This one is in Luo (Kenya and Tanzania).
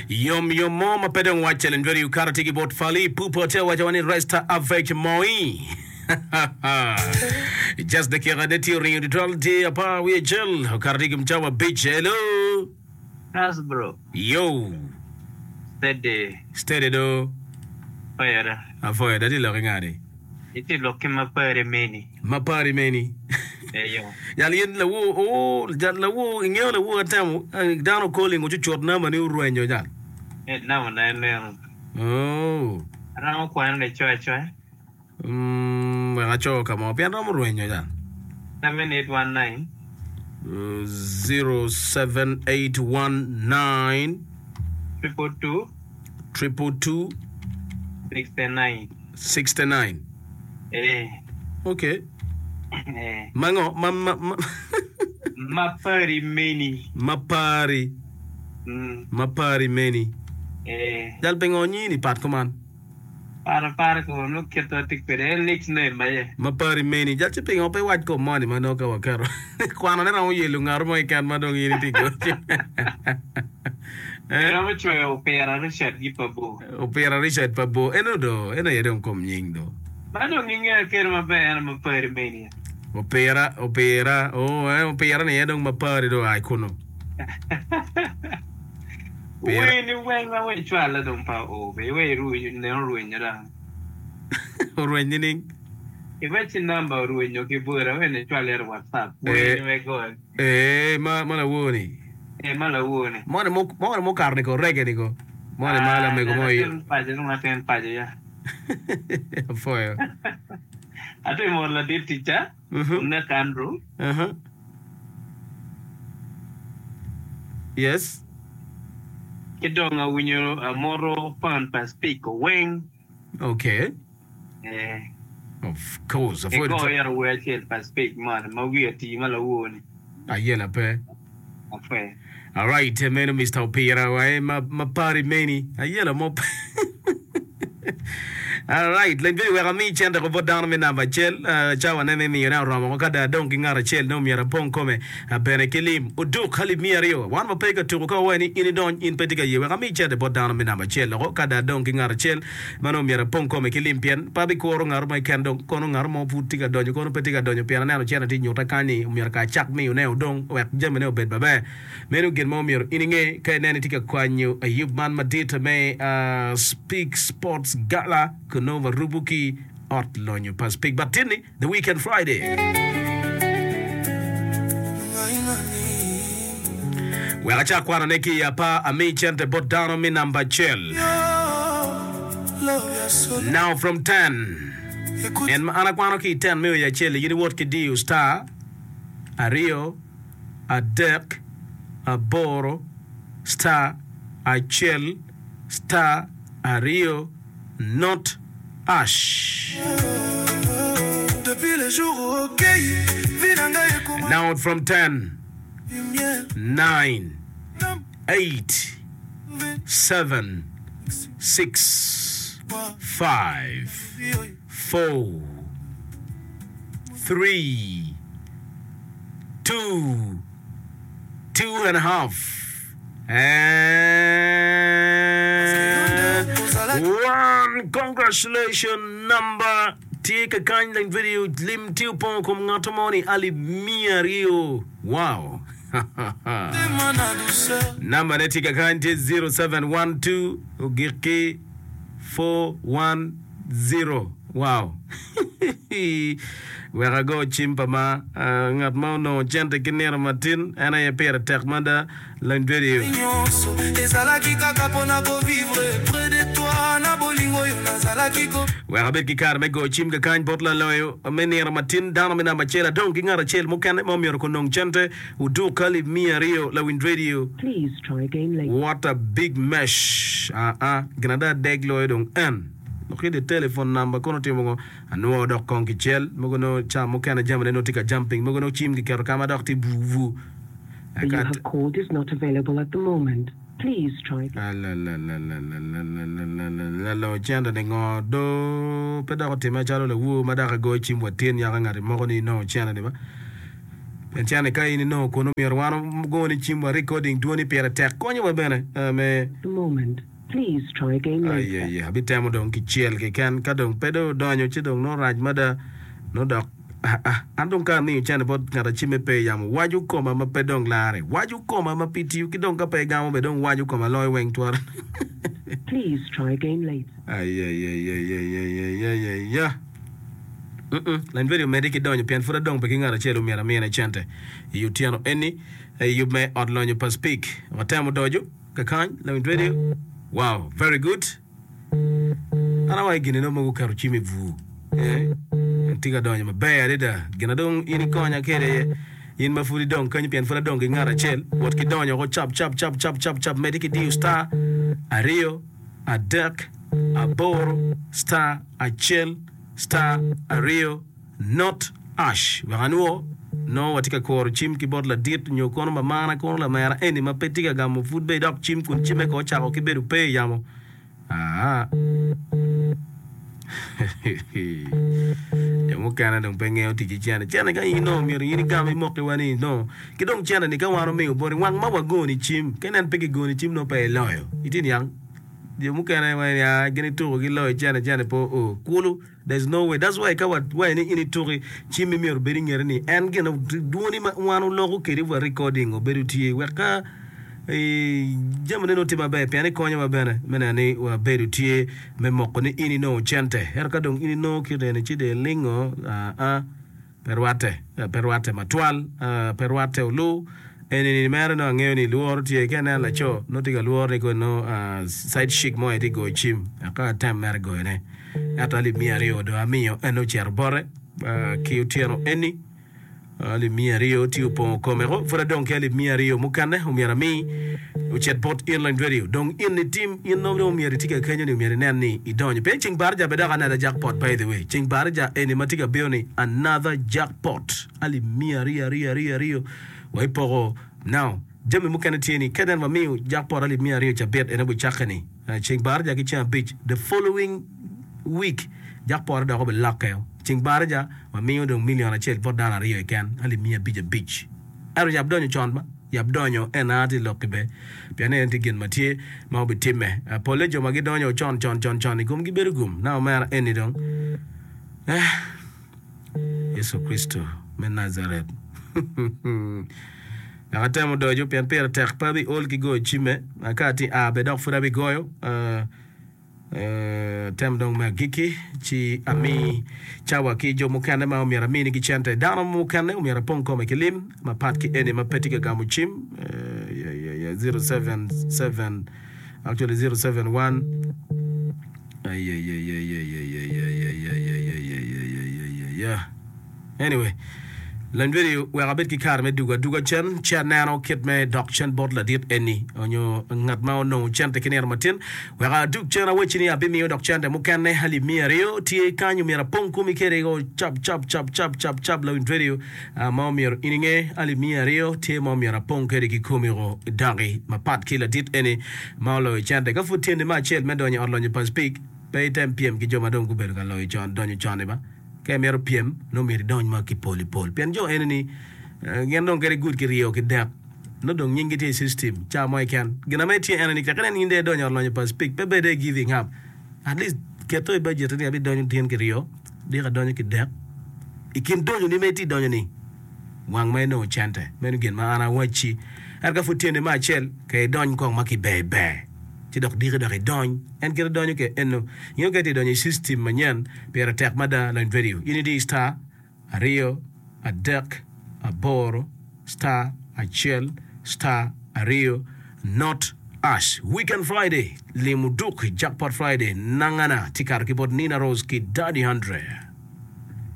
Yom mama pedang wachel and very ukaratiki bot fali pupo te wajawani resta avec moi. Just the kiradeti ring the troll day apa we gel ukaratiki mchawa bitch hello. Yes, bro. Yo. Steady do. Fire. Avoid that ilo ngani. Iti loki mapare meni. Mapari meni. Eyo. Yalien la wo la wo ingeo la wo atamu dano calling uchu chotna mani uruenyo jal. Na na. Oh. Ramo kwa nle choa. Ngacho kama pia ndo uruenyo jal. 7819 07819 222 69. Okay. Mango Mapari meni. Mapari meni. Dal pengo ni pat koman. Para ko no keto tik pere next name baye. Mapari meni jal pengo pe wat ko money manoka wakaro. Kwano na yelu ngarmo ikan madong ini tigo. Ramo chwe opera Richard Gipabo. Opera Richard Pabo. Eno yedong kom nying do. Madong inga kero mapere mapari meni. Opera. Opera ni yedong mapari do ay kuno. We chwala dong pa we nyara. Ning. Ibachi number ruinyo kibura we chwala WhatsApp. We go. Mala woni. Mala woni. Mo carne ko reggae niko. Mala me ko moy. Ten page ya. Foi. Ate mo la di teacher. Na kanro. Yes. Kidonga winyo moro pan pa speak wing. Okay. Of course. Ego yara we chel pa speak man. Mawi ati mala woni. Ayela pe. Afe. All right, Mr. Opera, mapari meni. Ayela mo. All right, like we are me chanda ko bodana me namba chel chawa na me na rama kada donki ngara chel no miara pon come bene kilim udu khali miario wan ma pega tu ko wani ini don in petika ye we me chanda bodana me namba chel ko kada donki ngara chel mano miara pon come kilim pian pabi ko ro ngar mai kendo kono ngar mo putika donyo kono petika donyo pian na no chana ti nyota kani miara ka chak me ne udong wek jame ne obed babe menu gen mo miaro ininge kai nene tika kwanyu ayub man madita me speak sports gala Kunova Rubuki Art Lonyo Pas Pig Batini the weekend Friday. Wakacha kwana neki yapa amichente bodano mi namba chel. Now from 10. And ana kwano ki 10 miyo ya chel yini what ki diu star a Rio a Dek a Boro star a chel star a Rio not Ash. Now from 10, 9, 8, 7, 6, 5, 4, 3, 2, 2.5, and 1. Congratulations, number. Take a kind like video. Lim Tiupon kum ngatomoni ali miario. Wow. Number netika kanti 0712 ugirki 410. Wow. Where go chimpa ma ngat mau no chente kinera matin ana ya pera tekmanda lan video. Where be kikar me go chim ka kan botla loyo menera matin dana mena machela don kingara chel mukane mo mior konong chente udu kali mia rio la wind radio. Please try again later. What a big mesh. Granada deg loyo dong an. Okay, the telephone number kono timo anu dok konki chel mogo no cha mukana jamane no tika jumping mogo no chim ki kero kama dok ti buvu. The you have called is not available at the moment. Please try. La chanda ngo do peda ko tema chalo le wu madaka go chim watin ya ngari mogo ni no chana de ba. Penchane ka ini no kono mirwano go ni chimwa recording duoni pera tek konyo wa bene me The moment. Please try again later. ay habitamo dong ki chiel ke kan ka dong pedo donyo chi dong no raj mada no dok andong ka ni chane bot ngara chime pe yam waju koma ma pedong lare waju koma ma pitiu ki dong ka pe gamo be dong waju koma loy weng twar Please try again later. ay lan video medic donyo pian fura dong pe ngara chelo mera mena chante you tiano eni you may odlonyo pas speak watamo dojo ka kan lan video wow very good ana wa gine no mo karu chime vu tiga donyo ma be da gina dong ini konya kere in ma furi dong kanyi pian fura dong ngara chel what ki donyo go chap medic di star a rio a duck a bor star a chel star a rio not ash waganuo no watika kor chim ki bot la dit nyo kono ma mana kono la mera eni ma petiga gamo food be dok chim kun chime ko chako ki beru pe yamo Yamu kana dong pengeo tiki chana ka ino miri ini kami moke wani no kidong chana ni ka waro me bori wang ma wago ni chim kenan pegi go ni chim no pe loyo itin yang yamu kana wani ya gini to gi loyo chana po kulu there's no way that's why ka why ni ini to chim mi miro beri ngere ni en gena duoni ma wano logo keri wa recording o beru tie weka jamane no tima be piane konya ma bene menani wa beru tie me moko ni ini no chente her ka dong ini no kire ni chide lingo perwate matwal perwate ulu eni mere no ngeo ni luor tie kana la cho no tiga luor ni ko no side chic mo eti go chim aka time mere go ne atali miario do amio eno cherbore ki utiero eni ali miario ti upo komero fora donc ali miario mukane umiara mi uchet bot inline radio donc in the team in no miari tika kenya ni miari nani idonyo pe ching barja beda another jackpot by the way ching barja eni matika bioni another jackpot ali miari rio waipogo now jame mukane tieni kadan ma mi jackpot ali miario cha bet ena bu chakani ching barja ki cha beach the following week jackpot da ko be lakayo ching barja ma mi dong million achel for dana rio kan ali mia beach aro yabdonyo chonba yabdonyo enati lokbe piane entigen matie ma obi time polejo magidonyo chon ikum giberugum now mara enidong Yesu Kristo men Nazareth nakatemo dojo pian pera tek pabi ol ki go chime akati bedok fura bi goyo tem dong ma giki chi ami chawa ki jo mukane ma umira mini ki chante dano mukane umira ponko me kilim ma pat ki ene ma petika gamu chim 077 actually 071 anyway Landveri we abet ki kar me duga chen nano kit me dok chen bot la dit eni onyo ngat ma no chen te kiner matin we ga duk chen a wechini abi mi dok chen de mukane hali miario tie kanyu mira ponku mi kere go chap la Landveri ma mir ininge ali miario tie ma mira ponku de ki kumiro dangi ma pat ki la dit eni ma lo chen de ka futinde ma chel me donyo orlo pas speak pe tem pm ki joma don ku ber ga lo chen donyo chen ba ke mero piem no meri don ma ki pol pen jo eneni gen don very good ki rio ki dap no don nyingiti system cha mo kan gina meti eneni ka kan inde don yorlo pas speak pe be de giving up at least ke to budget ni abi don tien ki rio di ka don ki dap ikin don ni meti don ni wang mai no chante men gen ma ana wachi er ka futende ma chel ke don ko ma ki be ti dok dire dok don en kere don ke enno yo ke ti don system manyan per attack mada line video ini di star a rio a duck a boro star a chel star a rio not ash weekend friday limuduk jackpot friday nangana tikar keyboard Nina Rose ki daddy 100